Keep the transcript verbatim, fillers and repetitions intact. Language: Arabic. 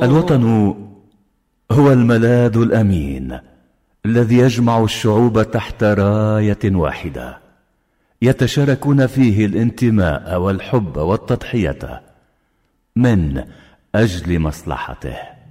الوطن هو الملاذ الأمين الذي يجمع الشعوب تحت راية واحدة يتشاركون فيه الانتماء والحب والتضحية من أجل مصلحته.